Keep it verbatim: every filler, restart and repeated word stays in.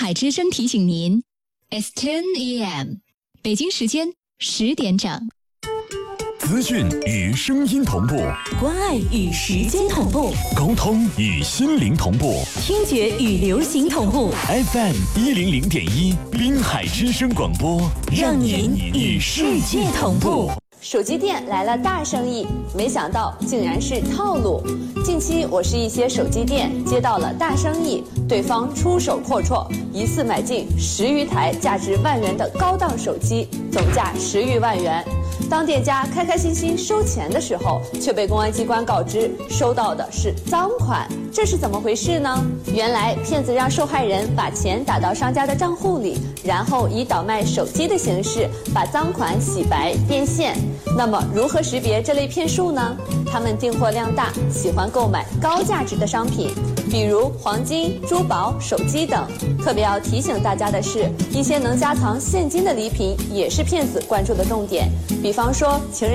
海之声提醒您 ，It's ten A M， 北京时间十点整。 资讯与声音同步， 关爱与时间同步， 沟通与心灵同步， 听觉与流行同步。 F M 一零零点一，滨海之声广播， 让您与世界同步。 手机店来了大生意，没想到竟然是套路。近期我市一些手机店接到了大生意，对方出手阔绰，一次买进十余台价值万元的高档手机，总价十余万元。当店家开开心心收钱的时候，却被公安机关告知收到的是赃款，这是怎么回事呢？原来骗子让受害人把钱打到商家的账户里，然后以倒卖手机的形式把赃款洗白变现。那么如何识别这类骗术呢？他们订货量大，喜欢购买高价值的商品，比如黄金、珠宝、手机等。特别要提醒大家的是，一些能夹藏现金的礼品也是骗子关注的重点，比方说情人